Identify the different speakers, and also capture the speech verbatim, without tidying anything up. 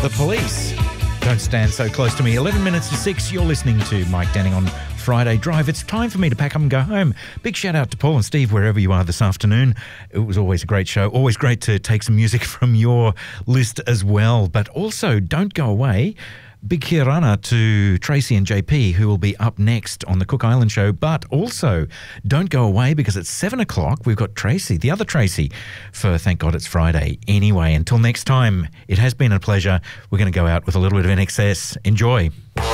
Speaker 1: The Police. Don't stand so close to me. eleven minutes to six, you're listening to Mike Danning on Friday Drive. It's time for me to pack up and go home. Big shout out to Paul and Steve, wherever you are this afternoon. It was always a great show. Always great to take some music from your list as well. But also, don't go away. Big kirana to Tracy and J P, who will be up next on the Cook Island Show. But also, don't go away because at seven o'clock, we've got Tracy, the other Tracy, for Thank God It's Friday. Anyway, until next time, it has been a pleasure. We're going to go out with a little bit of N X S. Enjoy.